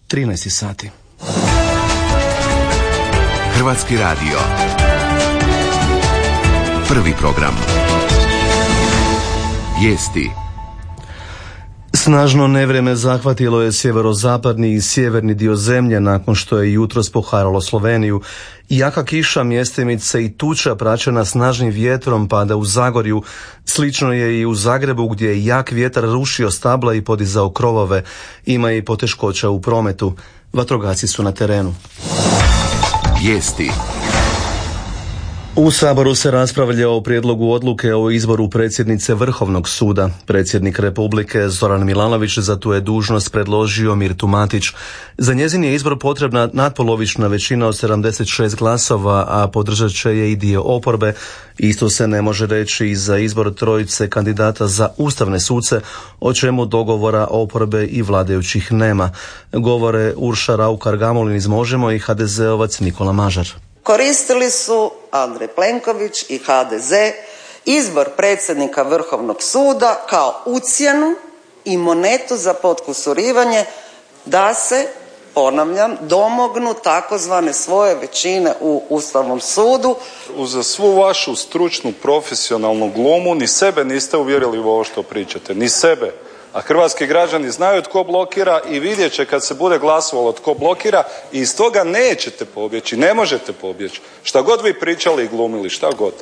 13 sati. Hrvatski radio. Prvi program. Vijesti. Snažno nevrijeme zahvatilo je sjeverozapadni i sjeverni dio zemlje nakon što je jutros poharalo Sloveniju. Jaka kiša, mjestimice i tuča praćena snažnim vjetrom pada u Zagorju. Slično je i u Zagrebu gdje je jak vjetar rušio stabla i podizao krovove. Ima i poteškoća u prometu. Vatrogasci su na terenu. Vijesti. U Saboru se raspravlja o prijedlogu odluke o izboru predsjednice Vrhovnog suda. Predsjednik Republike Zoran Milanović za tu je dužnost predložio Mirtu Matić. Za njezin je izbor potrebna natpolovična većina od 76 glasova, a podržat će je i dio oporbe. Isto se ne može reći i za izbor trojice kandidata za ustavne suce, o čemu dogovora oporbe i vladajućih nema. Govore Urša Raukar-Gamulin iz Možemo i HDZ-ovac Nikola Mažar. Koristili su Andrej Plenković i HDZ izbor predsjednika Vrhovnog suda kao ucjenu i monetu za potkusurivanje da se, ponavljam, domognu takozvane svoje većine u Ustavnom sudu. Uz svu vašu stručnu, profesionalnu glumu ni sebe niste uvjerili u ovo što pričate, ni sebe. A hrvatski građani znaju tko blokira i vidjet će kad se bude glasovalo tko blokira i iz toga nećete pobjeći, ne možete pobjeći. Šta god vi pričali i glumili, šta god.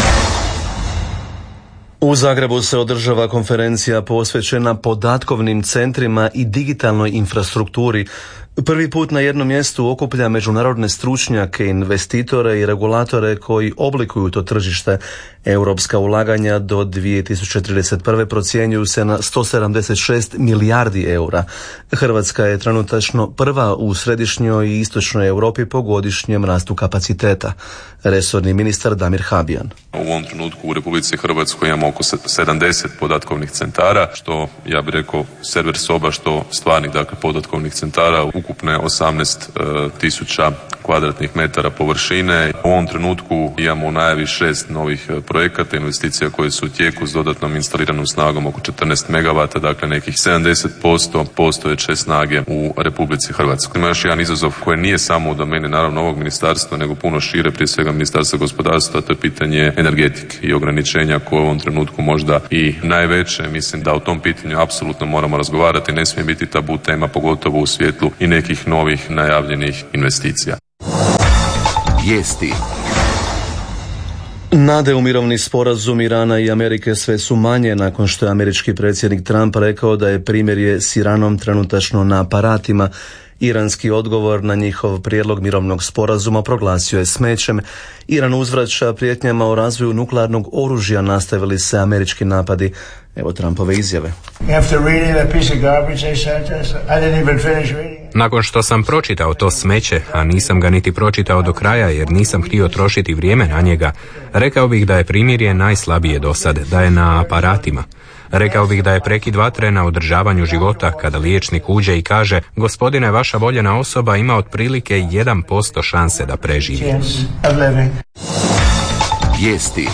U Zagrebu se održava konferencija posvećena podatkovnim centrima i digitalnoj infrastrukturi. Prvi put na jednom mjestu okuplja međunarodne stručnjake, investitore i regulatore koji oblikuju to tržište. Europska ulaganja do 2031. procjenjuju se na 176 milijardi eura. Hrvatska je trenutačno prva u središnjoj i istočnoj Europi po godišnjem rastu kapaciteta. Resorni ministar Damir Habijan. U ovom trenutku u Republici Hrvatskoj imamo oko 70 podatkovnih centara, što ja bih rekao server soba, što stvarnih podatkovnih centara, ukupne 18.000 kvadratnih metara površine. U ovom trenutku imamo u najavi 6 novih projekata, investicija koje su u tijeku s dodatnom instaliranom snagom oko 14 megavata, dakle nekih 70% postojeće snage u Republici Hrvatskoj. Ima još jedan izazov koji nije samo u domeni naravno ovog ministarstva, nego puno šire, prije svega Ministarstva gospodarstva, to je pitanje energetike i ograničenja koje u ovom trenutku možda i najveće. Mislim da o tom pitanju apsolutno moramo razgovarati, ne smije biti tabu tema, pogotovo u svjetlu i nekih novih najavljenih investicija. Vijesti. Nade u mirovni sporazum Irana i Amerike sve su manje nakon što je američki predsjednik Trump rekao da je primirje s Iranom trenutačno na aparatima. Iranski odgovor na njihov prijedlog mirovnog sporazuma proglasio je smećem. Iran uzvraća prijetnjama o razvoju nuklearnog oružja, nastavili se američki napadi. Evo Trumpove izjave. Nakon što sam pročitao to smeće, a nisam ga niti pročitao do kraja jer nisam htio trošiti vrijeme na njega, rekao bih da je primirje najslabije do sad, da je na aparatima. Rekao bih da je prekid vatre na održavanju života kada liječnik uđe i kaže: gospodine, vaša voljena osoba ima otprilike 1% šanse da preživi. Vijesti.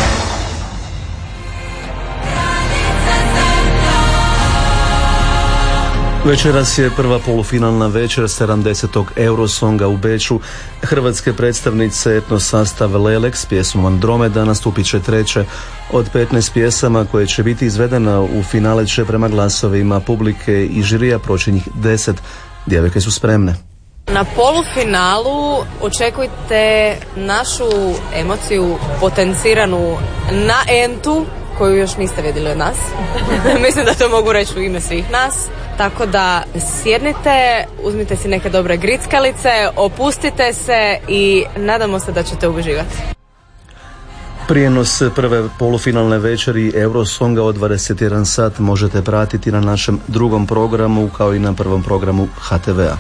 Večeras je prva polufinalna večer 70. Eurosonga u Beču. Hrvatske predstavnice etno sastav Lelek s pjesmom Andromeda nastupit će treće. Od 15 pjesama koje će biti izvedena u finale će prema glasovima publike i žirija proći njih 10. Djevojke su spremne. Na polufinalu očekujte našu emociju potenciranu na entu koju još niste vidjeli od nas. Mislim da to mogu reći u ime svih nas. Tako da sjednite, uzmite si neke dobre grickalice, opustite se i nadamo se da ćete uživati. Prijenos prve polufinalne večeri Eurosonga od 21 sat možete pratiti na našem drugom programu kao i na prvom programu HTV-a.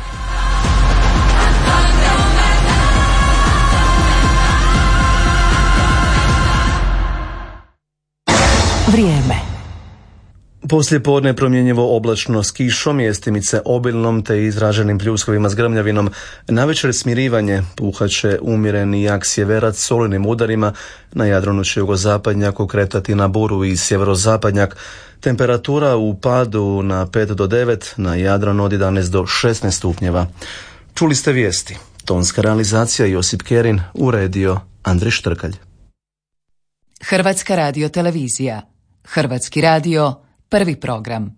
Vrijeme. Poslijepodne promjenjivo oblačno s kišom, jestimice obilnom te izraženim pljuskovima s grmljavinom. Navečer smirivanje, puhaće umjereni jak sjeverac s olujnim udarima, na Jadranu će jugozapadnjak okretati na buru i sjeverozapadnjak. Temperatura u padu na 5 do 9, na Jadranu od 11 do 16 stupnjeva. Čuli ste vijesti. Tonska realizacija Josip Kerin, uredio Andrej Štrkalj. Hrvatska radiotelevizija. Hrvatski radio, prvi program.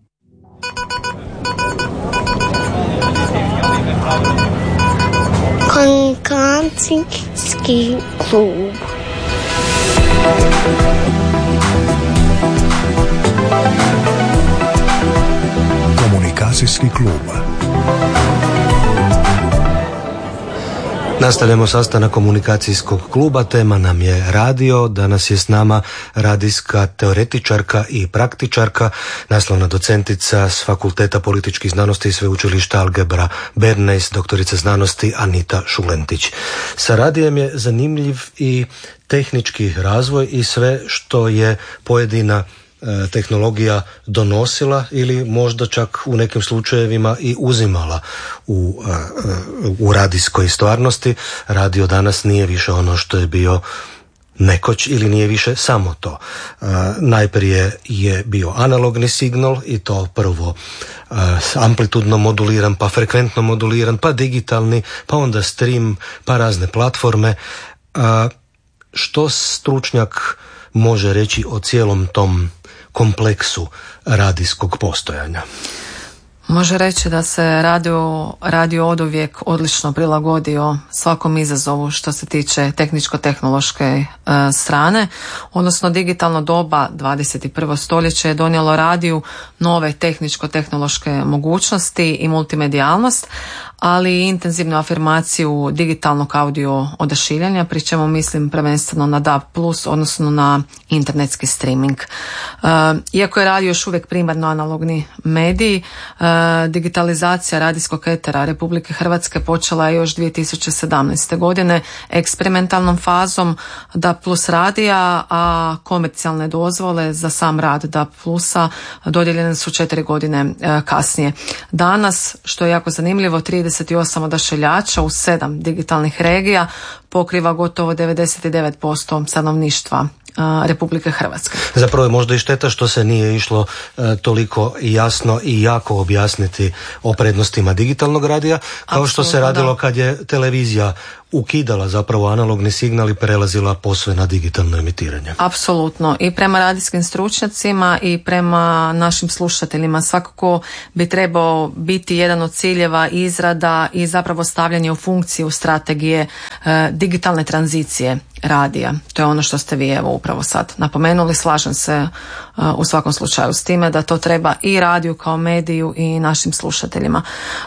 Komunikacijski klub. Komunikacijski klub. Nastavljamo sastanak komunikacijskog kluba, tema nam je radio, danas je s nama radijska teoretičarka i praktičarka, naslovna docentica s Fakulteta političkih znanosti i Sveučilišta Algebra Bernays, doktorica znanosti Anita Šulentić. Sa radijem je zanimljiv i tehnički razvoj i sve što je pojedina tehnologija donosila ili možda čak u nekim slučajevima i uzimala u radijskoj stvarnosti. Radio danas nije više ono što je bio nekoć ili nije više samo to. Najprije je bio analogni signal i to prvo amplitudno moduliran, pa frekventno moduliran, pa digitalni, pa onda stream, pa razne platforme. Što stručnjak može reći o cijelom tom kompleksu radijskog postojanja? Može reći da se radio oduvijek odlično prilagodio svakom izazovu što se tiče tehničko-tehnološke strane, odnosno digitalno doba 21. stoljeće je donijelo radiju nove tehničko-tehnološke mogućnosti i multimedijalnost, ali i intenzivnu afirmaciju digitalnog audio odašiljanja, pri čemu mislim prvenstveno na DAB+, odnosno na internetski streaming. Iako je radio još uvijek primarno analogni medij, digitalizacija radijskog etera Republike Hrvatske počela je još 2017. godine eksperimentalnom fazom DAB+ radija, a komercijalne dozvole za sam rad DAB+ dodijeljene su 4 godine kasnije. Danas, što je jako zanimljivo, 38 odašiljača u 7 digitalnih regija pokriva gotovo 99% stanovništva Republike Hrvatske. Zapravo je možda i šteta što se nije išlo toliko jasno i jako objasniti o prednostima digitalnog radija, kao Absolutno, što se radilo kad je televizija ukidala zapravo analogni signal i prelazila posve na digitalno emitiranje. Apsolutno. I prema radijskim stručnjacima i prema našim slušateljima svakako bi trebao biti jedan od ciljeva izrada i zapravo stavljanje u funkciju strategije digitalne tranzicije radija. To je ono što ste vi evo upravo sad napomenuli. Slažem se u svakom slučaju s time da to treba i radiju kao mediju i našim slušateljima.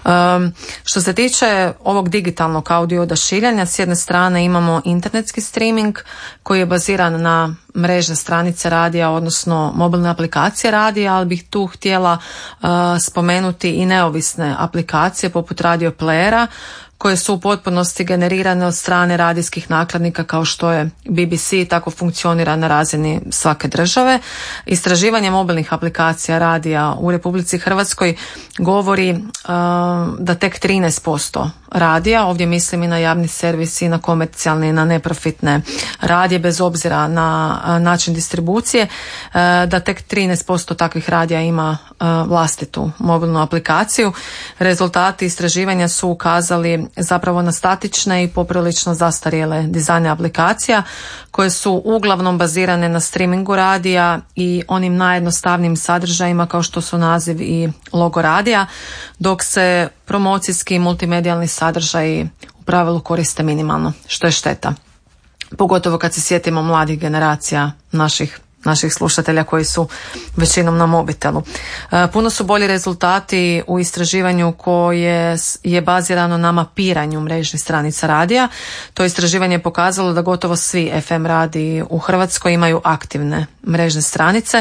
Što se tiče ovog digitalnog audio odašiljanja, s jedne strane imamo internetski streaming koji je baziran na mrežne stranice radija, odnosno mobilne aplikacije radija, ali bih tu htjela spomenuti i neovisne aplikacije poput radio playera koje su u potpunosti generirane od strane radijskih nakladnika kao što je BBC, tako funkcionira na razini svake države. Istraživanje mobilnih aplikacija radija u Republici Hrvatskoj govori da tek 13% radija, ovdje mislim i na javni servis i na komercijalne i na neprofitne radije bez obzira na način distribucije, da tek 13% takvih radija ima vlastitu mobilnu aplikaciju. Rezultati istraživanja su ukazali zapravo na statične i poprilično zastarjele dizajne aplikacija koje su uglavnom bazirane na streamingu radija i onim najjednostavnijim sadržajima kao što su naziv i logo radija, dok se promocijski i multimedijalni sadržaji u pravilu koriste minimalno, što je šteta. Pogotovo kad se sjetimo mladih generacija naših slušatelja koji su većinom na mobitelu. Puno su bolji rezultati u istraživanju koje je bazirano na mapiranju mrežnih stranica radija. To istraživanje je pokazalo da gotovo svi FM radiji u Hrvatskoj imaju aktivne mrežne stranice,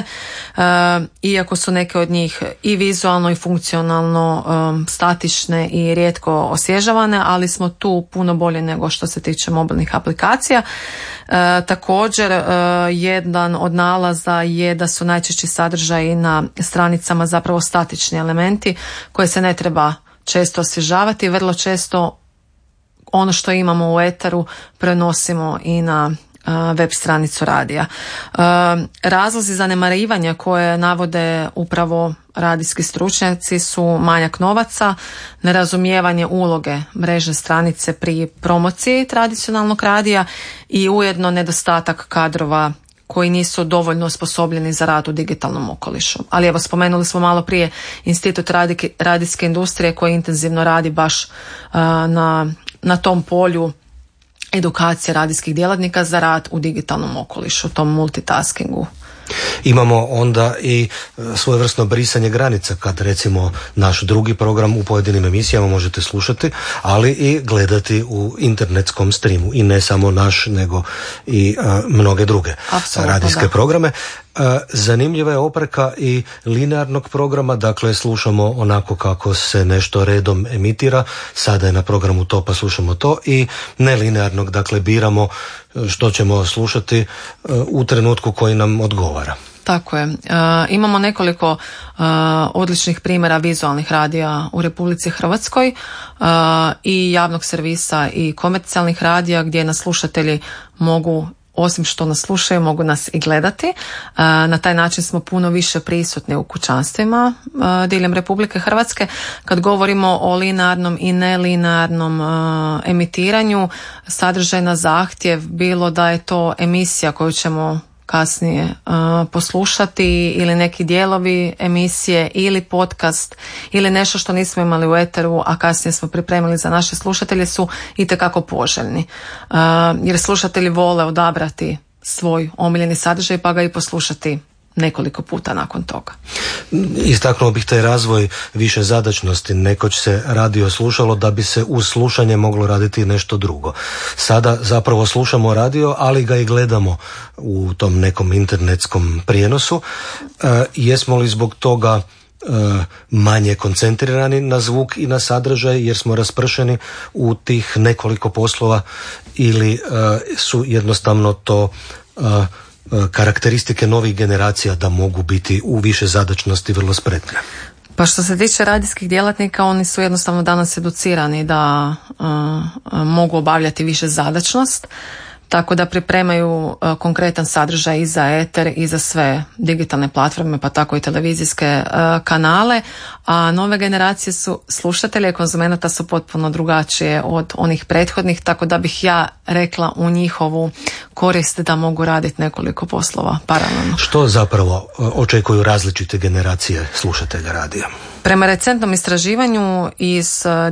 iako su neke od njih i vizualno i funkcionalno statične i rijetko osvježavane, ali smo tu puno bolje nego što se tiče mobilnih aplikacija. Također, jedan od nalaza je da su najčešći sadržaji na stranicama zapravo statični elementi koje se ne treba često osvježavati. Vrlo često ono što imamo u eteru prenosimo i na web stranicu radija. Razlozi zanemarivanja koje navode upravo radijski stručnjaci su manjak novaca, nerazumijevanje uloge mrežne stranice pri promociji tradicionalnog radija i ujedno nedostatak kadrova koji nisu dovoljno osposobljeni za rad u digitalnom okolišu. Ali evo, spomenuli smo malo prije Institut radijske industrije koji intenzivno radi baš na tom polju edukacije radijskih djelatnika za rad u digitalnom okolišu, tom multitaskingu. Imamo onda i svojevrsno brisanje granica kad recimo naš drugi program u pojedinim emisijama možete slušati, ali i gledati u internetskom streamu i ne samo naš nego i mnoge druge radijske programe. Zanimljiva je opreka i linearnog programa, dakle slušamo onako kako se nešto redom emitira, sada je na programu to pa slušamo to, i nelinearnog, dakle biramo što ćemo slušati u trenutku koji nam odgovara. Tako je. Imamo nekoliko odličnih primjera vizualnih radija u Republici Hrvatskoj i javnog servisa i komercijalnih radija gdje nas slušatelji mogu, osim što nas slušaju, mogu nas i gledati. Na taj način smo puno više prisutni u kućanstvima diljem Republike Hrvatske. Kad govorimo o linearnom i nelinearnom emitiranju, sadržaj na zahtjev, bilo da je to emisija koju ćemo kasnije poslušati ili neki dijelovi emisije ili podcast ili nešto što nismo imali u eteru, a kasnije smo pripremili za naše slušatelje, su itekako poželjni. Jer slušatelji vole odabrati svoj omiljeni sadržaj pa ga i poslušati nekoliko puta nakon toga. Istaknuo bih taj razvoj više zadaćnosti. Nekoć se radio slušalo da bi se uz slušanje moglo raditi nešto drugo. Sada zapravo slušamo radio, ali ga i gledamo u tom nekom internetskom prijenosu. Jesmo li zbog toga manje koncentrirani na zvuk i na sadržaj jer smo raspršeni u tih nekoliko poslova, ili su jednostavno to karakteristike novih generacija da mogu biti u više zadaćnosti vrlo spretne? Pa što se tiče radijskih djelatnika, oni su jednostavno danas educirani da mogu obavljati više zadaćnost, tako da pripremaju konkretan sadržaj i za eter i za sve digitalne platforme, pa tako i televizijske kanale, a nove generacije su slušatelja i konzumenata su potpuno drugačije od onih prethodnih, tako da bih ja rekla u njihovu korist da mogu raditi nekoliko poslova paralelno. Što zapravo očekuju različite generacije slušatelja radija? Prema recentnom istraživanju iz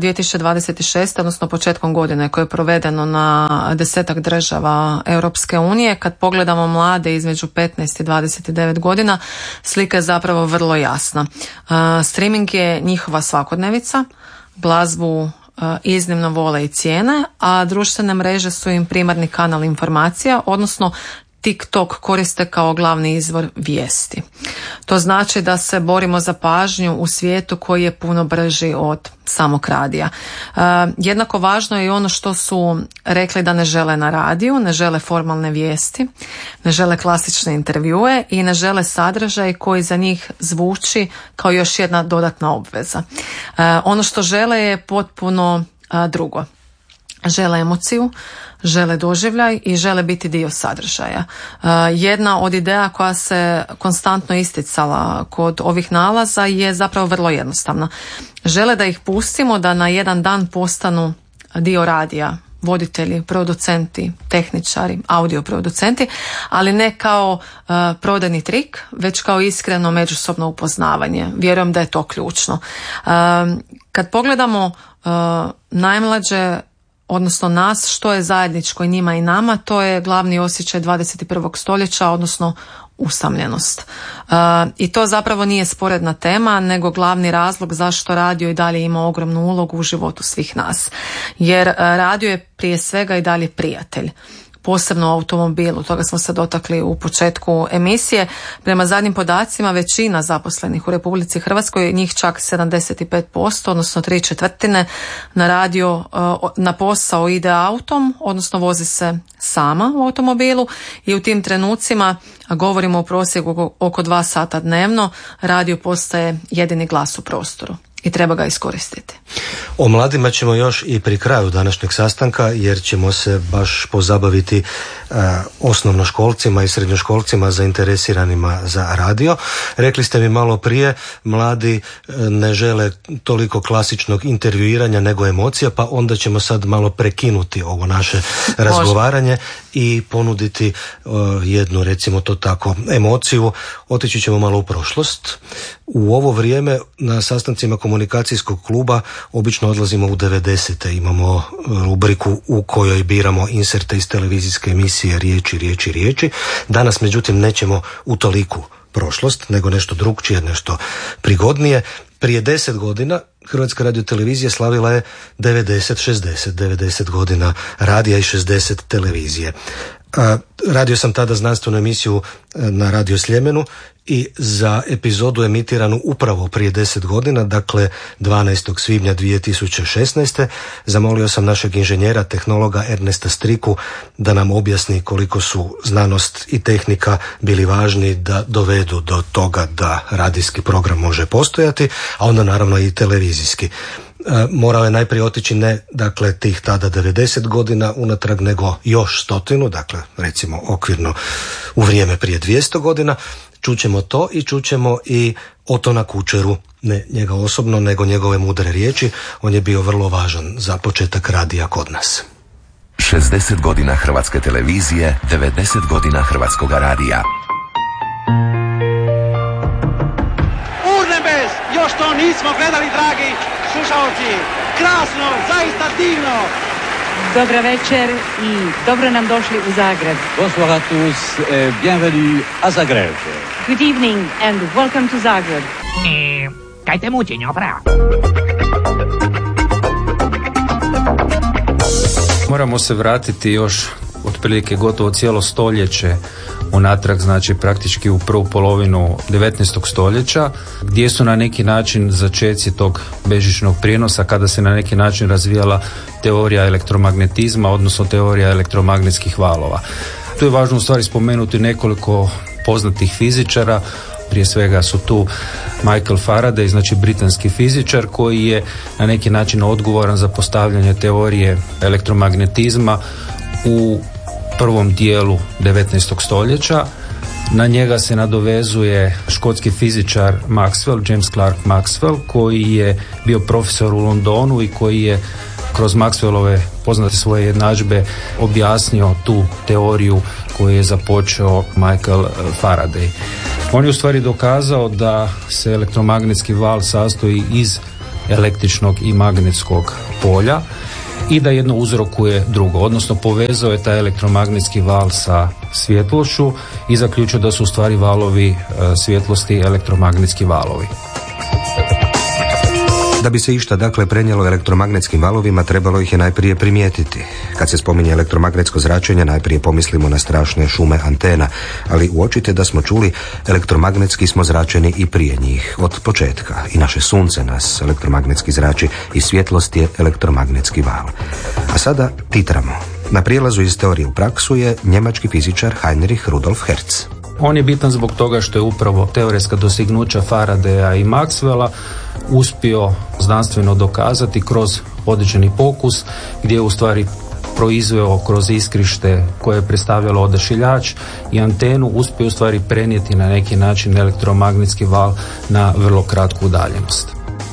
2026. odnosno početkom godine koje je provedeno na 10 država Europske unije, kad pogledamo mlade između 15 i 29 godina, slika je zapravo vrlo jasna. Streaming je njihova svakodnevica, glazbu iznimno vole i cijene, a društvene mreže su im primarni kanal informacija, odnosno TikTok koriste kao glavni izvor vijesti. To znači da se borimo za pažnju u svijetu koji je puno brži od samog radija. Jednako važno je i ono što su rekli da ne žele na radiju, ne žele formalne vijesti, ne žele klasične intervjue i ne žele sadržaj koji za njih zvuči kao još jedna dodatna obveza. Ono što žele je potpuno drugo. Žele emociju, žele doživljaj i žele biti dio sadržaja. Jedna od ideja koja se konstantno isticala kod ovih nalaza je zapravo vrlo jednostavna. Žele da ih pustimo da na jedan dan postanu dio radija, voditelji, producenti, tehničari, audio producenti, ali ne kao prodajni trik, već kao iskreno međusobno upoznavanje. Vjerujem da je to ključno. Kad pogledamo najmlađe, odnosno nas, što je zajedničko i njima i nama, to je glavni osjećaj 21. stoljeća, odnosno usamljenost. I to zapravo nije sporedna tema, nego glavni razlog zašto radio i dalje ima ogromnu ulogu u životu svih nas. Jer radio je prije svega i dalje prijatelj. posebno u automobilu. Toga smo se dotakli u početku emisije. Prema zadnjim podacima većina zaposlenih u Republici Hrvatskoj, njih čak 75%, odnosno 3/4 na posao ide autom, odnosno vozi se sama u automobilu i u tim trenucima, a govorimo o prosjeku oko 2 sata dnevno, radio postaje jedini glas u prostoru i treba ga iskoristiti. O mladima ćemo još i pri kraju današnjeg sastanka, jer ćemo se baš pozabaviti osnovnoškolcima i srednjoškolcima zainteresiranima za radio. Rekli ste mi malo prije, mladi ne žele toliko klasičnog intervjuiranja nego emocija, pa onda ćemo sad malo prekinuti ovo naše razgovaranje i ponuditi jednu, recimo to tako, emociju. Otići ćemo malo u prošlost. U ovo vrijeme na sastancima komunikacijskog kluba obično odlazimo u 90. Imamo rubriku u kojoj biramo inserte iz televizijske emisije Riječi. Danas međutim nećemo u toliku prošlost, nego nešto drukčije, nešto prigodnije. Prije 10 godina Hrvatska radiotelevizija slavila je 90 godina radija i 60 televizije. Radio sam tada znanstvenu emisiju na Radio Sljemenu i za epizodu emitiranu upravo prije 10 godina, dakle 12. svibnja 2016. zamolio sam našeg inženjera, tehnologa Ernesta Striku da nam objasni koliko su znanost i tehnika bili važni da dovedu do toga da radijski program može postojati, a onda naravno i televizijski. Morao je najprije otići ne, dakle, tih tada 90 godina unatrag, nego još 100, dakle, recimo okvirno u vrijeme prije 200 godina. Čućemo to i čućemo i Otona Kučeru, ne njega osobno, nego njegove mudre riječi. On je bio vrlo važan za početak radija kod nas. 60 godina Hrvatske televizije, 90 godina Hrvatskoga radija. Urnebes, još to nismo gledali, dragi slušalci. Krasno, zaista divno. Dobra večer i dobro nam došli u Zagreb. Bonsoir à tous et bienvenue à Zagreb. Good evening and welcome to Zagreb. Kaj te muči, njopra? Moramo se vratiti još otprilike gotovo cijelo stoljeće unatrag, znači praktički u prvu polovinu 19. stoljeća, gdje su na neki način začeci tog bežičnog prijenosa, kada se na neki način razvijala teorija elektromagnetizma, odnosno teorija elektromagnetskih valova. Tu je važno u stvari spomenuti nekoliko poznatih fizičara. Prije svega su tu Michael Faraday, znači britanski fizičar koji je na neki način odgovoran za postavljanje teorije elektromagnetizma u prvom dijelu 19. stoljeća. Na njega se nadovezuje škotski fizičar Maxwell, James Clerk Maxwell, koji je bio profesor u Londonu i koji je kroz Maxwellove poznate svoje jednadžbe objasnio tu teoriju koju je započeo Michael Faraday. On je u stvari dokazao da se elektromagnetski val sastoji iz električnog i magnetskog polja i da jedno uzrokuje drugo, odnosno povezao je taj elektromagnetski val sa svjetlošću i zaključio da su u stvari valovi svjetlosti elektromagnetski valovi. Da bi se išta dakle prenijelo elektromagnetskim valovima, trebalo ih je najprije primijetiti. Kad se spominje elektromagnetsko zračenje, najprije pomislimo na strašne šume antena, ali uočite da smo čuli elektromagnetski smo zračeni i prije njih, od početka. I naše sunce nas elektromagnetski zrači i svjetlost je elektromagnetski val. A sada titramo. Na prijelazu iz teorije u praksu je njemački fizičar Heinrich Rudolf Hertz. On je bitan zbog toga što je upravo teoretska dostignuća Faradaya i Maxwella uspio znanstveno dokazati kroz određeni pokus gdje je u stvari proizveo kroz iskrište koje je predstavljalo odašiljač i antenu, uspio u stvari prenijeti na neki način elektromagnetski val na vrlo kratku udaljenost.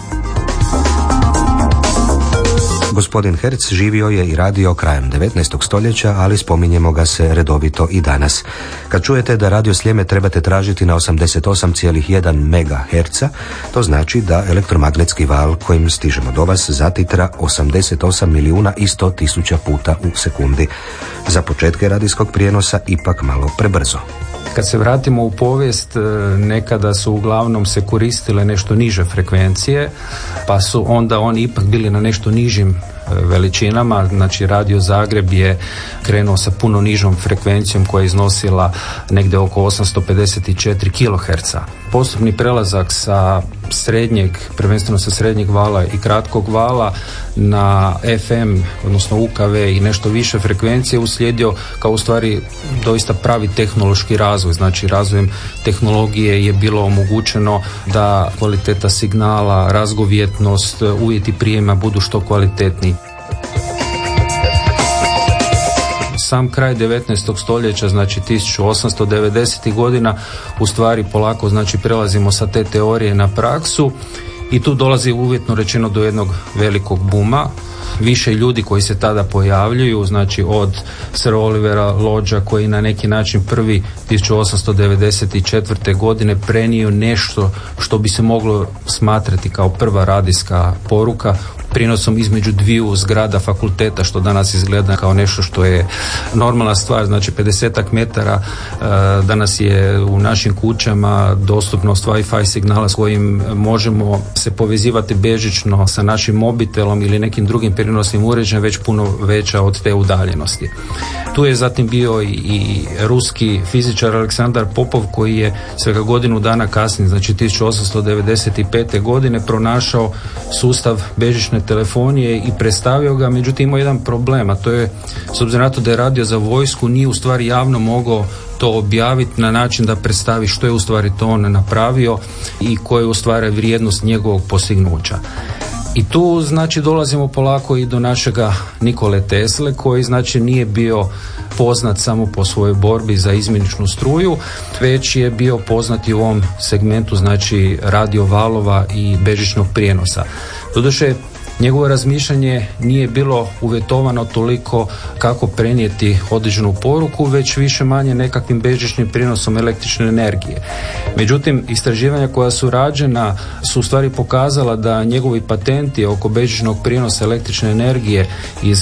Gospodin Hertz živio je i radio krajem 19. stoljeća, ali spominjemo ga se redovito i danas. Kad čujete da Radio Sljeme trebate tražiti na 88,1 MHz, to znači da elektromagnetski val kojim stižemo do vas zatitra 88 milijuna i 100 tisuća puta u sekundi. Za početke radijskog prijenosa ipak malo prebrzo. Kad se vratimo u povijest, nekada su uglavnom se koristile nešto niže frekvencije, pa su onda oni ipak bili na nešto nižim veličinama. Znači Radio Zagreb je krenuo sa puno nižom frekvencijom koja je iznosila negdje oko 854 kHz. Postupni prelazak sa srednjeg, prvenstveno sa srednjeg vala i kratkog vala na FM, odnosno UKV i nešto više frekvencije uslijedio kao u stvari doista pravi tehnološki razvoj. Znači razvojem tehnologije je bilo omogućeno da kvaliteta signala, razgovjetnost, uvjeti prijema budu što kvalitetniji. Sam kraj 19. stoljeća, znači 1890. godina, u stvari polako znači prelazimo sa te teorije na praksu i tu dolazi uvjetno rečeno do jednog velikog buma. Više ljudi koji se tada pojavljuju, znači od Sir Olivera Lodgea koji na neki način prvi 1894. godine prenio nešto što bi se moglo smatrati kao prva radijska poruka, prinosom između dviju zgrada fakulteta, što danas izgleda kao nešto što je normalna stvar. Znači 50 metara danas je u našim kućama dostupnost Wi-Fi signala s kojim možemo se povezivati bežično sa našim mobitelom ili nekim drugim prijenosnim uređajem već puno veća od te udaljenosti. Tu je zatim bio i ruski fizičar Aleksandar Popov koji je svega godinu dana kasnije, znači 1895. godine pronašao sustav bežične telefonije i predstavio ga, međutim imao jedan problem, a to je, s obzirom na to da je radio za vojsku, nije u stvari javno mogao to objaviti na način da predstavi što je u stvari to on napravio i koja je u stvari vrijednost njegovog postignuća. I tu znači dolazimo polako i do našega Nikole Tesle koji znači nije bio poznat samo po svojoj borbi za izmjeničnu struju, već je bio poznat i u ovom segmentu znači radio valova i bežičnog prijenosa. Doduše, njegovo razmišljanje nije bilo uvjetovano toliko kako prenijeti određenu poruku, već više manje nekakvim bežičnim prijenosom električne energije. Međutim, istraživanja koja su rađena su u stvari pokazala da njegovi patenti oko bežičnog prijenosa električne energije iz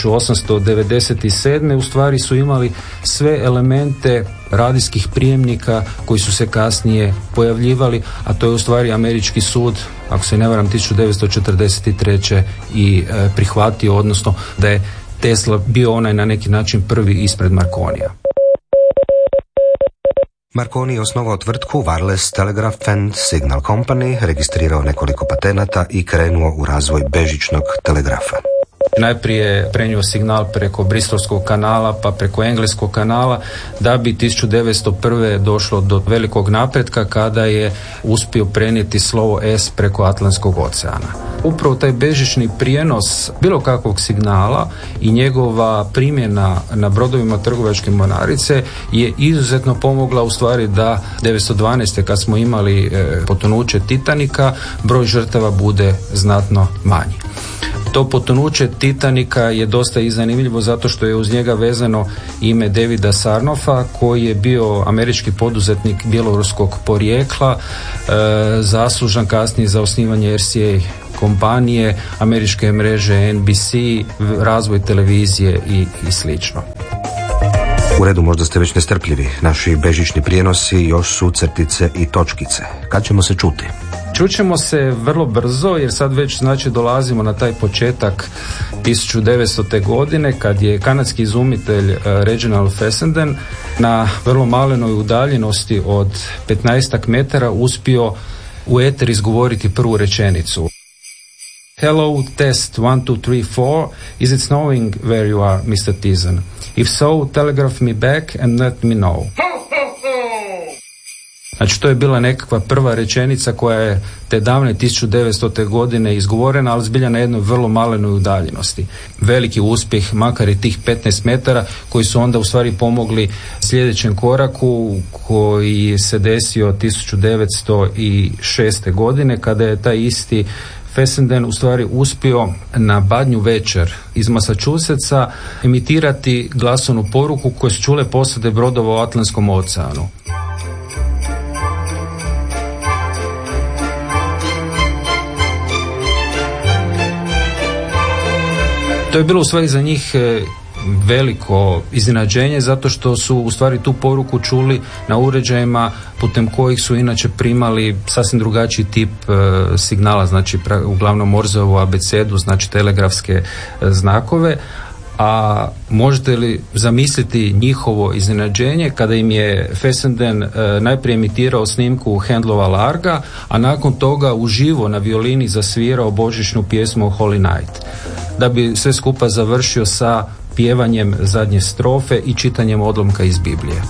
1897. u stvari su imali sve elemente radijskih prijemnika koji su se kasnije pojavljivali, a to je u stvari američki sud, ako se ne varam, 1943. i prihvatio, odnosno da je Tesla bio onaj na neki način prvi ispred Marconija. Marconi je osnovao tvrtku Wireless Telegraph and Signal Company, registrirao nekoliko patenata i krenuo u razvoj bežičnog telegrafa. Najprije je prenio signal preko Bristolskog kanala pa preko Engleskog kanala, da bi 1901. došlo do velikog napretka kada je uspio prenijeti slovo S preko Atlantskog oceana. Upravo taj bežični prijenos bilo kakvog signala i njegova primjena na brodovima trgovačke mornarice je izuzetno pomogla u stvari da 1912. kad smo imali potonuće Titanika, broj žrtava bude znatno manji. To potonuće Titanika je dosta i zanimljivo zato što je uz njega vezano ime Davida Sarnoffa koji je bio američki poduzetnik bjeloruskog porijekla, zaslužan kasnije za osnivanje RCA kompanije, američke mreže NBC, razvoj televizije i slično. U redu, možda ste već nestrpljivi. Naši bežični prijenosi još su crtice i točkice. Kad ćemo se čuti? Čućemo se vrlo brzo jer sad već znači dolazimo na taj početak 1900. godine kad je kanadski izumitelj Reginald Fessenden na vrlo malenoj udaljenosti od 15 metara uspio u eter izgovoriti prvu rečenicu. Hello, test 1, 2, 3, 4. Is it snowing where you are, Mr. Tizen? If so, telegraph me back and let me know. Znači, to je bila nekakva prva rečenica koja je te davne 1900. godine izgovorena, ali zbilja na jednoj vrlo malenoj udaljenosti. Veliki uspjeh, makar i tih 15 metara, koji su onda u stvari pomogli sljedećem koraku koji se desio 1906. godine, kada je taj isti Fessenden u stvari uspio na Badnju večer iz Massachusettsa emitirati glasovnu poruku koju su čule posade brodova u Atlantskom oceanu. To je bilo u stvari za njih veliko iznenađenje zato što su u stvari tu poruku čuli na uređajima putem kojih su inače primali sasvim drugačiji tip signala, znači uglavnom Morzeovu abecedu, znači telegrafske znakove. A možete li zamisliti njihovo iznenađenje kada im je Fessenden najprije emitirao snimku Handelova Larga, a nakon toga uživo na violini zasvirao božićnu pjesmu Holy Night, da bi sve skupa završio sa pjevanjem zadnje strofe i čitanjem odlomka iz Biblije.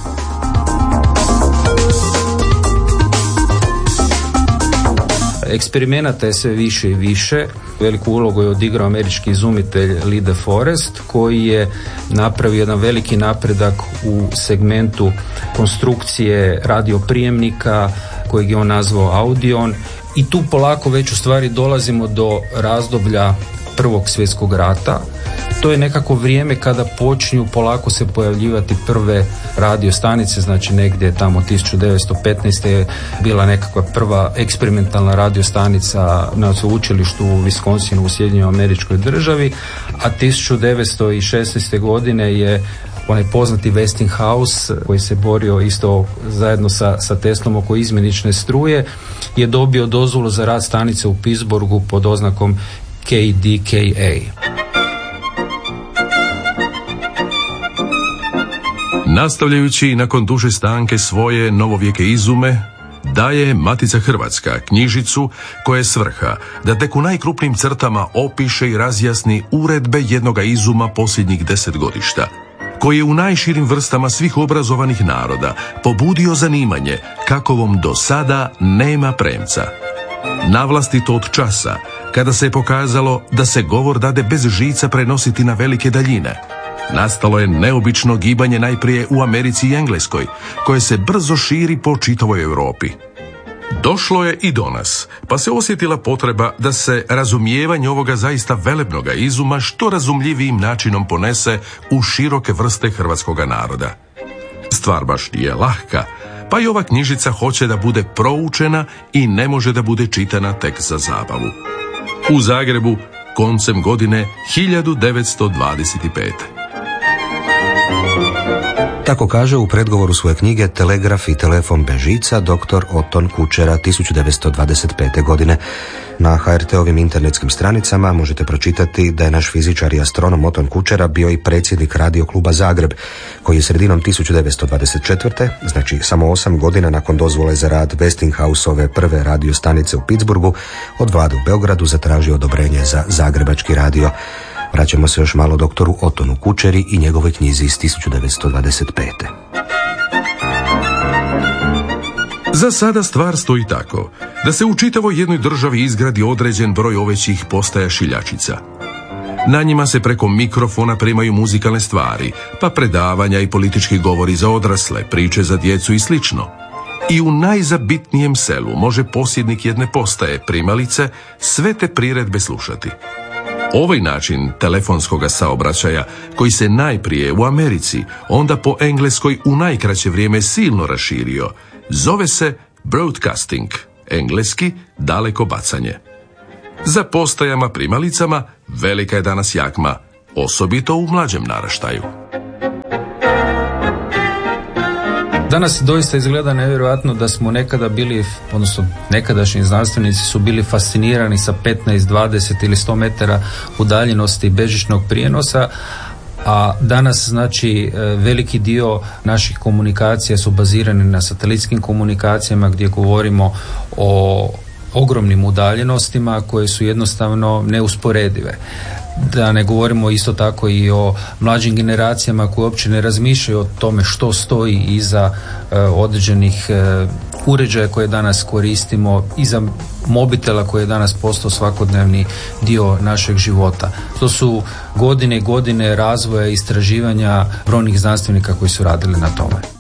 Eksperimenata je sve više i više. Veliku ulogu je odigrao američki izumitelj Lee De Forest, koji je napravio jedan veliki napredak u segmentu konstrukcije radioprijemnika kojeg je on nazvao Audion, i tu polako već u stvari dolazimo do razdoblja Prvog svjetskog rata. To je nekako vrijeme kada počinju polako se pojavljivati prve radiostanice, znači negdje tamo 1915. je bila nekakva prva eksperimentalna radiostanica na sveučilištu u Wisconsinu u Sjedinjenoj Američkoj Državi, a 1916. godine je onaj poznati Westinghouse koji se borio isto zajedno sa Teslom oko izmjenične struje, je dobio dozvolu za rad stanice u Pittsburghu pod oznakom KDKA. Nastavljajući nakon duže stanke svoje novovijeke izume, daje Matica Hrvatska knjižicu koja je svrha da tek u najkrupnijim crtama opiše i razjasni uredbe jednoga izuma posljednjih 10 godišta, koji je u najširim vrstama svih obrazovanih naroda pobudio zanimanje kakovom do sada nema premca. Navlastito od časa kada se je pokazalo da se govor dade bez žica prenositi na velike daljine, nastalo je neobično gibanje najprije u Americi i Engleskoj, koje se brzo širi po čitavoj Europi. Došlo je i do nas, pa se osjetila potreba da se razumijevanje ovoga zaista velebnoga izuma što razumljivijim načinom ponese u široke vrste hrvatskoga naroda. Stvar baš nije lahka, pa i ova knjižica hoće da bude proučena i ne može da bude čitana tek za zabavu. U Zagrebu koncem godine 1925. Tako kaže u predgovoru svoje knjige Telegraf i telefon bez žica dr. Oton Kučera 1925. godine. Na HRT-ovim internetskim stranicama možete pročitati da je naš fizičar i astronom Oton Kučera bio i predsjednik Radio kluba Zagreb, koji je sredinom 1924., znači samo 8 godina nakon dozvole za rad Westinghouse-ove prve radio stanice u Pittsburghu, od vlade u Beogradu zatražio odobrenje za zagrebački radio. Vraćamo se još malo doktoru Otonu Kučeri i njegovoj knjizi iz 1925. Za sada stvar stoji tako da se u čitavoj jednoj državi izgradi određen broj ovećih postaja šiljačica. Na njima se preko mikrofona primaju muzikalne stvari, pa predavanja i politički govori za odrasle, priče za djecu i slično. I u najzabitnijem selu može posjednik jedne postaje primalice sve te priredbe slušati. Ovaj način telefonskoga saobraćaja, koji se najprije u Americi, onda po Engleskoj u najkraće vrijeme silno raširio, zove se broadcasting, engleski daleko bacanje. Za postajama primalicama velika je danas jakma, osobito u mlađem naraštaju. Danas doista izgleda nevjerojatno da smo nekada bili, odnosno nekadašnji znanstvenici su bili fascinirani sa 15, 20 ili 100 metara udaljenosti bežičnog prijenosa, a danas znači veliki dio naših komunikacija su bazirani na satelitskim komunikacijama gdje govorimo o ogromnim udaljenostima koje su jednostavno neusporedive. Da ne govorimo isto tako i o mlađim generacijama koje uopće ne razmišljaju o tome što stoji iza određenih uređaja koje danas koristimo, iza mobitela koji je danas postao svakodnevni dio našeg života. To su godine i godine razvoja i istraživanja brojnih znanstvenika koji su radili na tome.